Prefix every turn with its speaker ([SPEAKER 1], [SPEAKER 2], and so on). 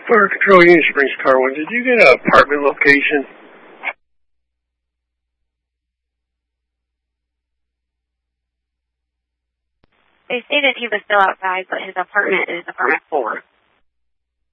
[SPEAKER 1] Fire Control Union Springs Car 1, did you get an apartment location?
[SPEAKER 2] They stated he was still outside, but his apartment is apartment 4.